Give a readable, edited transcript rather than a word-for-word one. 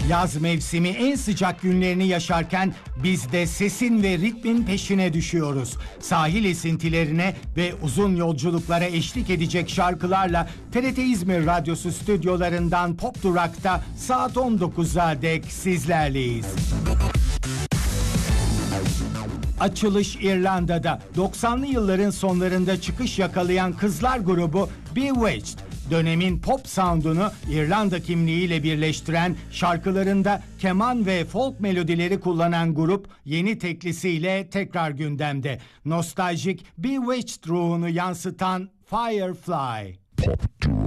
Yaz mevsimi en sıcak günlerini yaşarken biz de sesin ve ritmin peşine düşüyoruz. Sahil esintilerine ve uzun yolculuklara eşlik edecek şarkılarla TRT İzmir Radyosu stüdyolarından Pop Durak'ta saat 19'a dek sizlerleyiz. Açılış İrlanda'da 90'lı yılların sonlarında çıkış yakalayan kızlar grubu Bewitched, dönemin pop sound'unu İrlanda kimliğiyle birleştiren, şarkılarında keman ve folk melodileri kullanan grup yeni teklisiyle tekrar gündemde. Nostaljik Bewitched ruhunu yansıtan Firefly. Pop.